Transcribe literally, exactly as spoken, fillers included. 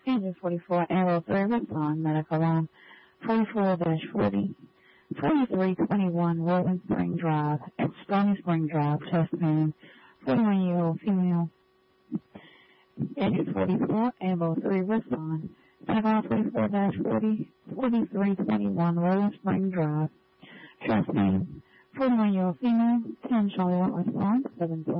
Agent forty-four, Arrow three, respond, medical line forty-four dash forty, forty-three twenty-one, Rolling Spring Drive, at Stony Spring Drive, chest pain, forty-one-year-old female. Agent forty-four, Arrow three, respond, medical line forty-four dash forty, forty-three twenty-one, Rolling Spring Drive, chest pain, forty-one-year-old female, ten Charlie one, respond, seven